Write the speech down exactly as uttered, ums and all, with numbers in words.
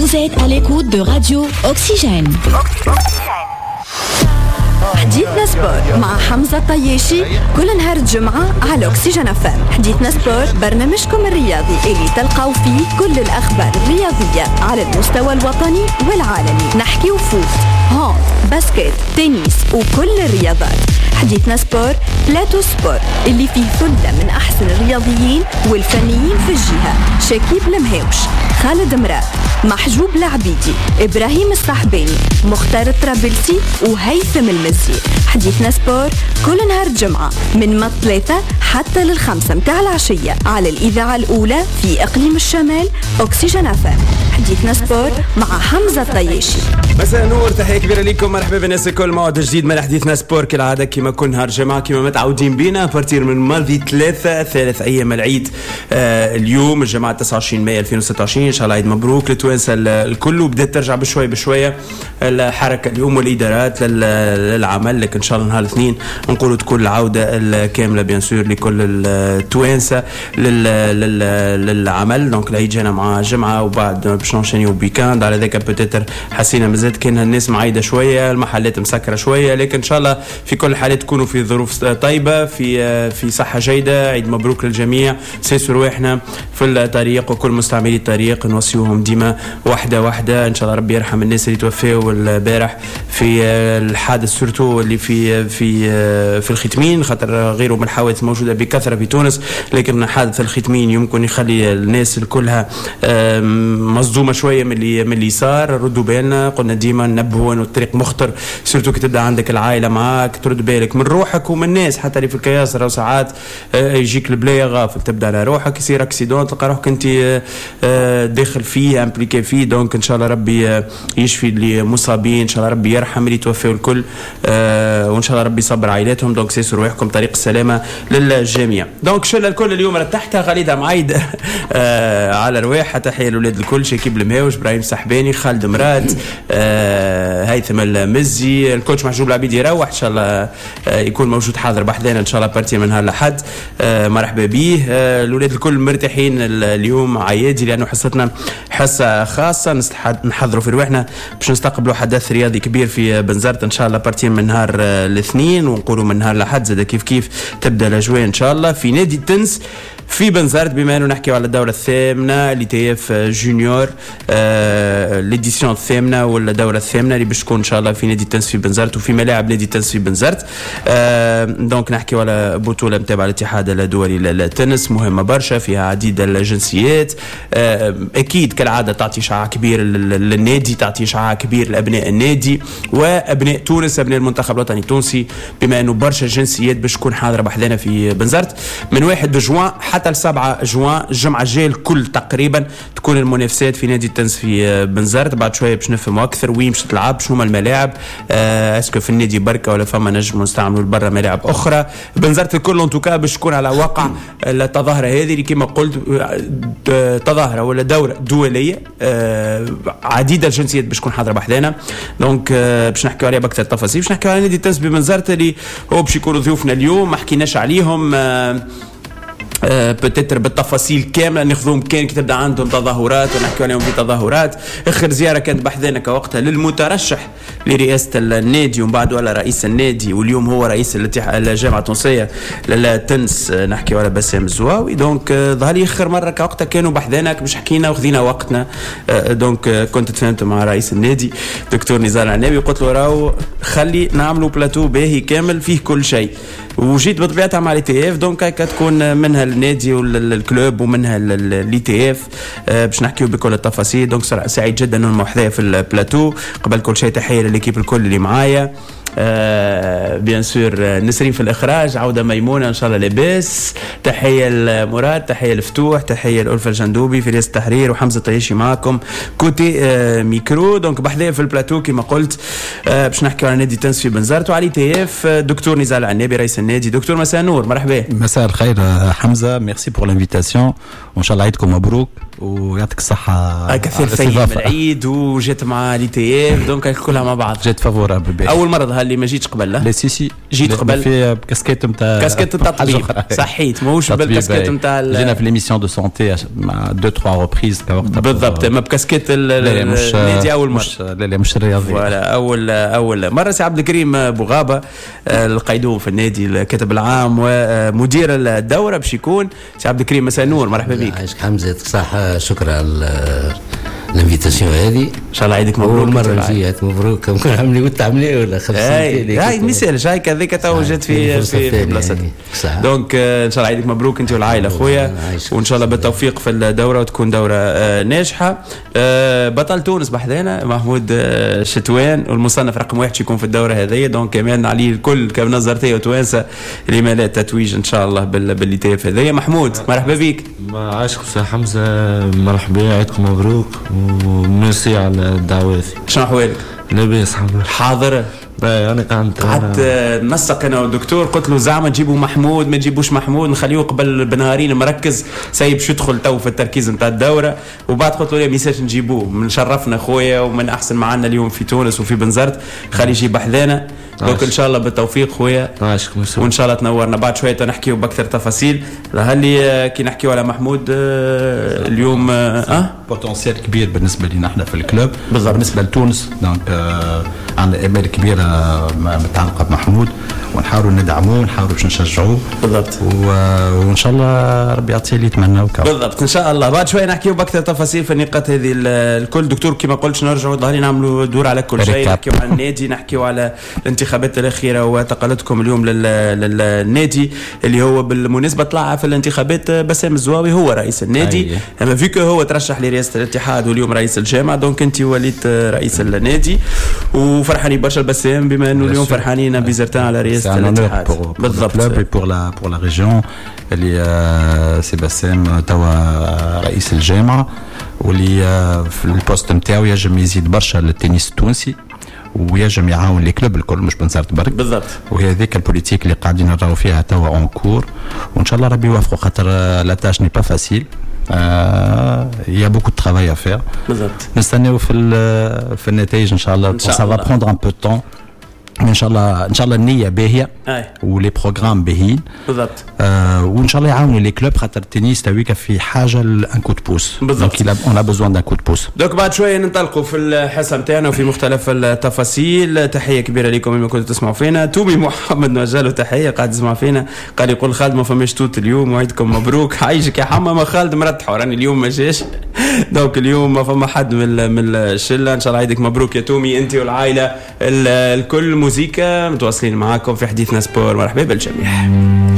Vous êtes à l'écoute de Radio Oxygène. حديثنا سبور مع حمزة الطياشي كل نهار الجمعة على أكسجين اف ام. حديثنا سبور برنامجكم الرياضي اللي تلقاو فيه كل الأخبار الرياضية على المستوى الوطني والعالمي. نحكي وفوت، هون، باسكت، تنس وكل الرياضات. حديثنا سبور بلاتو سبور اللي فيه ثلة من أحسن الرياضيين والفنيين في الجهة: شكيب المهاوش، خالد مراد، محجوب العبيدي، إبراهيم الصحباني، مختار الطرابلسي وهيثم المزي. حديثنا سبور كل نهار الجمعة من ما ثلاثة حتى للخمسة متاع العشية على الإذاعة الأولى في إقليم الشمال أكسجين اف ام. حديثنا سبور مع حمزة الطياشي. مساء نور، تحية كبيرة لكم، مرحبا بالناس الكل. موعد جديد من حديثنا سبور كالعادة كما كل نهار جمعة كما متعودين بينا بارتير من ماضي ثلاثة ثلاث أيام العيد. آه اليوم الجمعة تسعة وعشرين مايو ألفين وستة وعشرين، إن شاء الله عيد مبروك لتوانسة الكل. وبدأت ترجع بشوي بشوية الحركة اليوم والإدارات للعمل، لكن إن شاء الله نهار الاثنين نقولوا تكون العودة الكاملة بيان سور لكل التوانسة للعمل. دونك العيد جانا مع جمعة وبعد باش نشانيو ويكاند، على ذاك بتتر حسينا مازالت كان الناس معايدة شوية، المحلات مسكرة شوية، لكن إن شاء الله في كل الحالات تكونوا في ظروف طيبة، في في صحة جيدة. عيد مبروك للجميع، سيسوا رواحنا في الطريق وكل مستعملي الطريق نوصيوهم ديما واحدة واحدة. إن شاء الله ربي يرحم الناس اللي توفوا البارح في الحادث سورتو اللي في في في الختمين، خاطر غيره من الحوادث موجودة بكثرة في تونس، لكن حادث الختمين يمكن يخلي الناس كلها مصدومة شوية من اللي من اللي صار. ردوا بالنا، قلنا ديما ننبهوا انه الطريق مخطر، سورتو كي تبدا عندك العائلة معاك، ترد بالك من روحك ومن الناس حتى اللي في الكياس. راهو ساعات يجيك البلاية غافل، تبدا على روحك يصير اكسيدون، تلقى روحك انت داخل فيه امبليكي فيه. دونك ان شاء الله ربي يشفي اللي مصابين، ان شاء الله ربي يرحم اللي توفوا الكل، وان شاء الله ربي يصبر عائلاتهم. دونك سيسوا روحكم طريق السلامة للجميع. دونك شله الكل اليوم رتحتها غليظة معايدة على رواحها. تحية الاولاد الكل: شكيب المهاوش، ابراهيم صحباني، خالد مراد، هيثم المزي، الكوتش محجوب العبيدي يروح ان شاء الله يكون موجود حاضر بحذانا ان شاء الله بارتي من نهار الاحد. مرحبا به. الاولاد الكل مرتاحين اليوم عيادي لانه حصتنا حصه خاصه نحضروا في رواحنا باش نستقبلوا حدث رياضي كبير في بنزرت ان شاء الله بارتي من نهار الاثنين، ونقولوا من نهار الاحد زاد كيف كيف تبدا الاجواء ان شاء الله في نادي التنس في بنزرت. بما انه نحكيو على الدوره الثامنه لتي اف جونيور، آه ليديسيون الثامنه ولا الدوره الثامنه اللي باش تكون ان شاء الله في نادي التنس في بنزرت وفي ملاعب نادي التنس في بنزرت. آه دونك نحكيو على بطوله متابعه الاتحاد الدولي للتنس، مهمه برشا، فيها عديد الجنسيات. آه اكيد كالعاده تعطي شعاع كبير للنادي، تعطي شعاع كبير لابناء النادي وابناء تونس، ابناء المنتخب الوطني التونسي، بما انه برشا جنسيات باش تكون حاضره بحذانا في بنزرت من واحد جوان حتى لسبعة جوان. الجمعة الجاية الكل تقريبا تكون المنافسات في نادي التنس في بنزرت. بعد شوية باش نفهموا أكثر وين باش تلعب، شنو هما الملاعب، آه اسكو في النادي بركة ولا فما نجم نستعملوا برا ملاعب أخرى. بنزرت الكل انتوكا باش تكون على واقع التظاهرة هذه اللي كما قلت تظاهرة ولا دورة دولية، آه عديدة الجنسيات باش تكون حاضرة بحذانا. دونك آه باش نحكيو عليها بأكثر تفاصيل. باش نحكيو على نادي التنس ببنزرت اللي هو باش يكونوا ضيوفنا اليوم، ما حكيناش عليهم آه أه بتتر بالتفاصيل كامله، ناخذهم كان كي تبدا عندهم تظاهرات ونحكي عليهم في تظاهرات. اخر زياره كانت بحذانا كوقتها للمترشح لرئاسه النادي ومن بعد ولا رئيس النادي، واليوم هو رئيس الجامعه التونسيه للتنس، نحكي على بسام الزواوي. دونك ظهر لي اخر مره كوقتها كانوا بحذانا باش حكينا وخذينا وقتنا. أه دونك كنت تفهمت مع رئيس النادي دكتور نزار العنابي وقلت له راهو خلي نعملوا بلاتو باهي كامل فيه كل شيء، وجيت بطبيعتها مع الاتي اف. دونك هكا تكون منها النادي والكلوب ومنها الاي تي اف باش نحكيو بكل التفاصيل. دونك سعيد جدا انه محظيه في البلاتو. قبل كل شيء تحيه لليكيب الكل اللي معايا، آه بيان سور نسرين في الاخراج، عوده ميمونه ان شاء الله لاباس، تحيه لمراد، تحيه لفتوح، تحيه لألفة الجندوبي في رئاسه التحرير، وحمزه الطياشي معكم كوتي آه ميكرو. دونك بحذايا في البلاتو كما قلت آه باش نحكي على نادي تنس في بنزرت وعلى تي اف. دكتور نزار العنابي رئيس النادي. دكتور مساء النور، مرحبا. مساء الخير حمزه، ميرسي بور لانفيتاسيون، وان شاء الله عيدكم مبروك ويعطيك الصحه. كثير في العيد وجيت مع لي تي اف، دونك كلها مع بعض جيت فافورابل. اول مره الله اللي ما جيتش قبل. لا سي سي جيت قبل في كاسكيت نتاع كاسكيت التطبيب صحيت ماهوش بالكاسكيت نتاع جينا في ليميسيون دو سونتي مع دو تروا ريبريز بالضبط ما بكاسكيت النادي اول مره. لا لا مش الرياضي ولا اول اول مره. سي عبد الكريم بوغابه القيدوم في النادي الكاتب العام ومدير الدوره باش يكون. سي عبد الكريم مساء النور مرحبا بك. عايشك حمزه يعطيك الصحه شكرا على الانفيتاسيون هذه ان شاء الله عيدك مبروك. المره الجايه مبروك ممكن عملي وانت عملي ولا خمس سنين هاي ما يسالش هاي هذيك تو جات في في بلاصتها دونك ان شاء الله عيدك مبروك انت والعائله اخويا وان شاء الله بالتوفيق في الدوره وتكون دوره ناجحه. بطل تونس بحذانا محمود شتوان والمصنف رقم واحد يكون في الدوره هذه دونك كمان عليه الكل كم نظرتي وتوانسه لما لا تتويج ان شاء الله بالليتاف هذه. محمود مرحبا بك. عاشق سي حمزه مرحبا عيدكم مبروك وميرسي على الدعوات. شنو احوالك؟ لاباس الحمد لله. حاضر. باهي انا قعدت قعدت نسق انا والدكتور قلت له زعما تجيبوا محمود ما تجيبوش محمود نخليه قبل بنهارين مركز سايب باش يدخل تو في التركيز نتاع الدوره وبعد قلت له لا ميساج نجيبوه من شرفنا خويا ومن احسن معنا اليوم في تونس وفي بنزرت خليه يجيب حذانا دونك ان شاء الله بالتوفيق خويا وان شاء الله تنورنا. بعد شويه نحكيو باكثر تفاصيل. هل كي نحكيو على محمود اليوم اه بوتنسيال كبير بالنسبه لنا احنا في الكلوب بالضبط بالنسبه لتونس دونك آه عندنا امال كبيره متعلقه بمحمود ونحاولوا ندعموه ونحاولوا باش نشجعوه بالضبط وان شاء الله ربي يعطيه اللي يتمناه بالضبط ان شاء الله. بعد شويه نحكيو باكثر تفاصيل في النقاط هذه الكل. دكتور كما قلتش نرجعوا ظهري نعملوا دور على كل شيء نحكيو على النادي نحكيو على الانتخابات الاخيره وتقلدكم اليوم للنادي اللي هو بالمناسبه طلع في الانتخابات بسام الزواوي هو رئيس النادي اما فيك هو ترشح لرئاسه الاتحاد واليوم رئيس الجامعه دونك انت وليت رئيس النادي وفرحانين برشا بسام بما انه اليوم فرحانين بيزرتان على رئاسه الاتحاد بالضبط بور لا بور لا ريجيون اللي سي بسام توا رئيس الجامعه واللي في البوست نتاعو ينجم يزيد برشا للتنس التونسي وينجم يعاون لي كلوب الكل مش بنزرت برك بالضبط. وهي ذيك البوليتيك اللي قاعدين نراو فيها توا اون كور وان شاء الله ربي يوفقوا خاطر لا تاش ني با فاسيل يا بوكو دو ترافاي ا فير بالضبط. نستناو في في النتائج ان شاء الله سا فا بروندر ان بو طون ان شاء الله ان شاء الله النيه باهيه ولي بروغرام باهيين بالضبط آه وان شاء الله يعاونوا لي كلوب خاطر التنس تويكا في حاجه لان كود بوس بالضبط دونك اون ا بوزوان دان كود بوس. دوك بعد شويه ننطلقوا في الحصه نتاعنا وفي مختلف التفاصيل. تحيه كبيره لكم اللي كنتوا تسمعوا فينا. تومي محمد نوجه له تحيه قاعد يسمع فينا قال يقول خالد ما فماش توت اليوم وعيدكم مبروك. عايشك يا حما ما خالد مرتح وراني اليوم ما جاش دونك اليوم ما فما حد من من الشله. ان شاء الله عيدك مبروك يا تومي انت والعائله الكل. موزيكا متواصلين معاكم في حديثنا سبور. مرحبا بالجميع.